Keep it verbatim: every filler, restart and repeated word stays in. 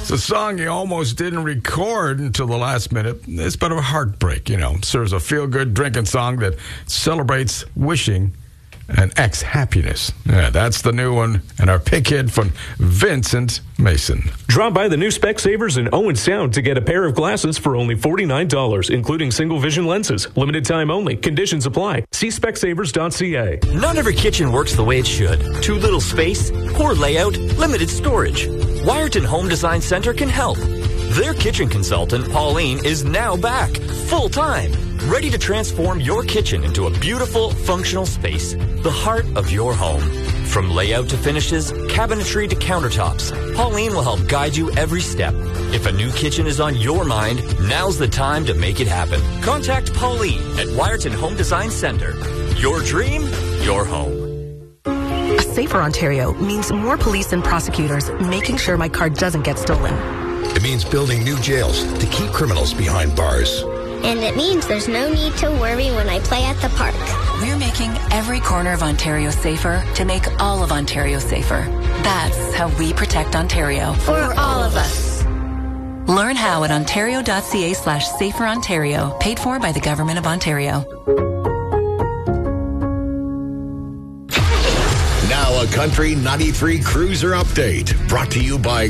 It's a song you almost didn't record until the last minute. It's a bit of a heartbreak, you know. Serves a feel-good drinking song that celebrates wishing and ex-happiness. Yeah, that's the new one. And our pick hit from Vincent Mason. Drop by the new Specsavers in Owen Sound to get a pair of glasses for only forty-nine dollars, including single vision lenses. Limited time only. Conditions apply. See specsavers dot c a. Not every kitchen works the way it should. Too little space, poor layout, limited storage. Wyerton Home Design Center can help. Their kitchen consultant, Pauline, is now back, full-time, ready to transform your kitchen into a beautiful, functional space, the heart of your home. From layout to finishes, cabinetry to countertops, Pauline will help guide you every step. If a new kitchen is on your mind, now's the time to make it happen. Contact Pauline at Wyerton Home Design Center. Your dream, your home. A safer Ontario means more police and prosecutors making sure my car doesn't get stolen. It means building new jails to keep criminals behind bars. And it means there's no need to worry when I play at the park. We're making every corner of Ontario safer to make all of Ontario safer. That's how we protect Ontario. For all of us. Learn how at ontario.ca slash safer Ontario. Paid for by the Government of Ontario. Now a Country ninety-three Cruiser update brought to you by